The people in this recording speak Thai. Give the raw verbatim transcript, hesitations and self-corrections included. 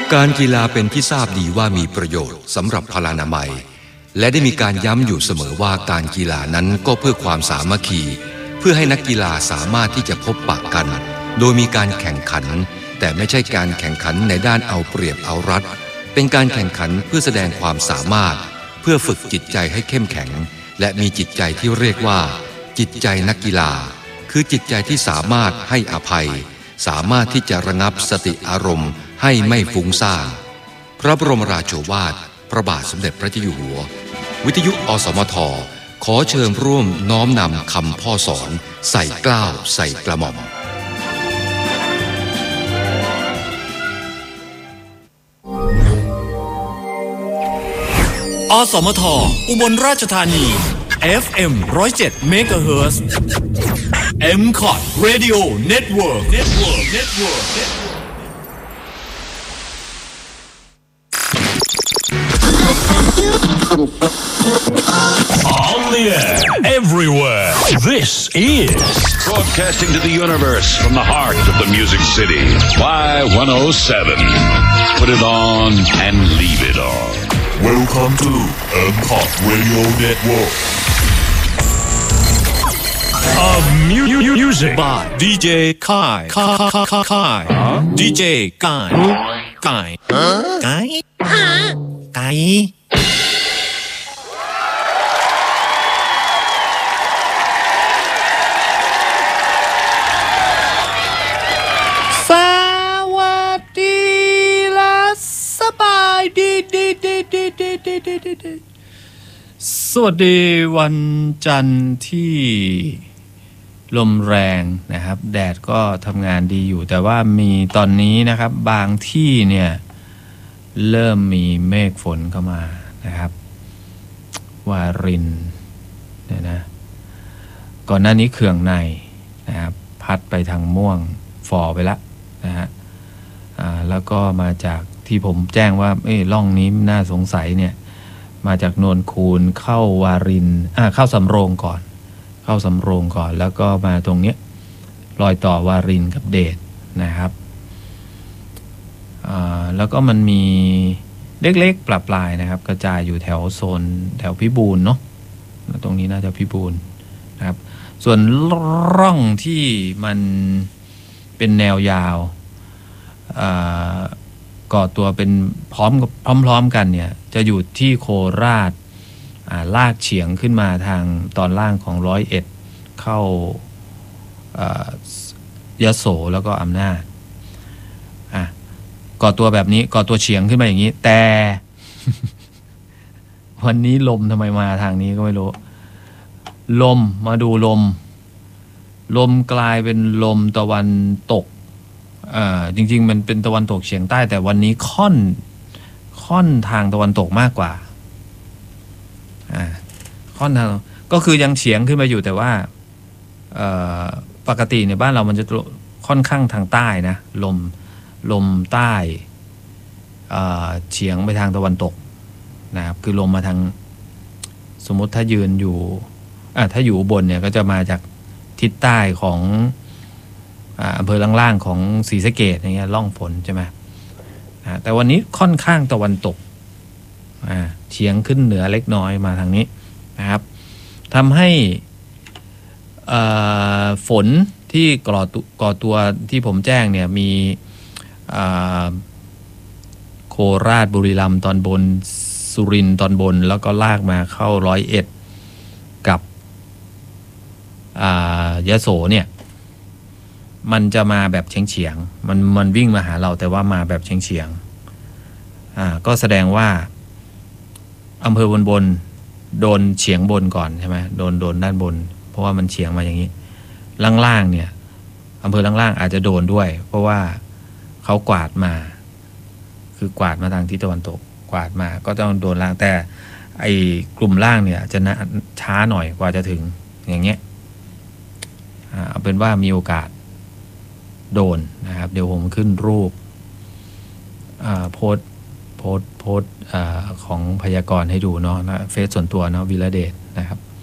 การกีฬาเป็นที่ทราบดีว่ามีประโยชน์สำหรับพลานามัยและได้มีการย้ำอยู่เสมอว่าการกีฬานั้นก็เพื่อความสามัคคีเพื่อให้นักกีฬาสามารถที่จะพบปะกันโดยมีการแข่งขันแต่ไม่ใช่การแข่งขันในด้านเอาเปรียบเอารัดเป็นการแข่งขันเพื่อแสดงความสามารถเพื่อฝึกจิตใจให้เข้มแข็งและมีจิตใจที่เรียกว่าจิตใจนักกีฬาคือจิตใจที่สามารถให้อภัยสามารถที่จะระงับสติอารมณ์ให้ไม่ฟุ้งซ่านพระบรมราโชวาทพระบาทสมเด็จพระเจ้าอยู่หัววิทยุอสมทขอเชิญร่วมน้อมนำคำพ่อสอนใส่เกล้าใส่กระหม่อมอสมทอุบลราชธานี เอฟ เอ็ม หนึ่งศูนย์เจ็ด เมกะเฮิรตซ์ เอ็ม คอท Radio Network Network Network On the air, everywhere. This is broadcasting to the universe from the heart of the Music City. Y one oh seven. Put it on and leave it on. Welcome to M C O T Radio Network. Of mu- mu- music by ดี เจ Kai Kai Kai Kai ดี เจ Kai Kai Kai Kaiสวัสดีและสบายดีดีดีดีดีดีดีดีสวัสดีวันจันทร์ที่ลมแรงนะครับแดดก็ทำงานดีอยู่แต่ว่ามีตอนนี้นะครับบางที่เนี่ยเริ่มมีเมฆฝนเข้ามานะครับวารินเนี่ยนะก่อนหน้านี้เขื่องในนะครับพัดไปทางม่วงฝ่อไปละนะฮะอ่าแล้วก็มาจากที่ผมแจ้งว่าเอ้ยร่องนี้น่าสงสัยเนี่ยมาจากโนนคูนเข้าวารินอ่าเข้าสำโรงก่อนเข้าสำโรงก่อนแล้วก็มาตรงเนี้ยรอยต่อวารินกับเดชนะครับอ่าแล้วก็มันมีเล็กๆปรับปลายนะครับกระจายอยู่แถวโซนแถวพิบูลเนาะตรงนี้น่าจะพิบูลนะครับส่วนร่องที่มันเป็นแนวยาวก่อตัวเป็นพร้อมพร้อมๆกันเนี่ยจะอยู่ที่โคราชลากเฉียงขึ้นมาทางตอนล่างของร้อยเอ็ดเข้ายโสแล้วก็อำนาจอ่ะก่อตัวแบบนี้ก่อตัวเฉียงขึ้นมาอย่างนี้แต่ วันนี้ลมทำไมมาทางนี้ก็ไม่รู้ลมมาดูลมลมกลายเป็นลมตะวันตกอ่าจริงๆมันเป็นตะวันตกเฉียงใต้แต่วันนี้ค่อนค่อนทางตะวันตกมากกว่าอ่าค่อนทางก็คือยังเฉียงขึ้นมาอยู่แต่ว่าเอ่อปกติในบ้านเรามันจะค่อนข้างทางใต้นะลมลมใต้เอ่อเฉียงไปทางตะวันตกนะครับคือลมมาทางสมมติถ้ายืนอยู่อ่าถ้าอยู่บนเนี่ยก็จะมาจากทิศใต้ของอำเภอล่างๆของศรีสะเกษอย่างเงี้ยล่องฝนใช่ไหมแต่วันนี้ค่อนข้างตะวันตกเฉียงขึ้นเหนือเล็กน้อยมาทางนี้นะครับทำให้ฝนที่ก่อตัวก่อตัวที่ผมแจ้งเนี่ยมีโคราชบุรีรัมย์ตอนบนสุรินทร์ตอนบนแล้วก็ลากมาเข้าร้อยเอ็ดกับยโสเนี่ยมันจะมาแบบเฉียงเฉียงมันมันวิ่งมาหาเราแต่ว่ามาแบบเฉียงเฉียงอ่าก็แสดงว่าอำเภอบนบนโดนเฉียงบนก่อนใช่ไหมโดนโดนด้านบนเพราะว่ามันเฉียงมาอย่างนี้ล่างๆเนี่ยอำเภอล่างๆอาจจะโดนด้วยเพราะว่าเขากวาดมาคือกวาดมาทางทิศตะวันตกกวาดมาก็ต้องโดนล่างแต่ไอ้กลุ่มล่างเนี่ยจะช้าหน่อยกว่าจะถึงอย่างเงี้ยเอาเป็นว่ามีโอกาสโดนนะครับเดี๋ยวผมขึ้นรูปโพสโพสโพสของพยากรณ์ให้ดูเนาะนะเฟซส่วนตัวเนาะวิระเดชนะครับ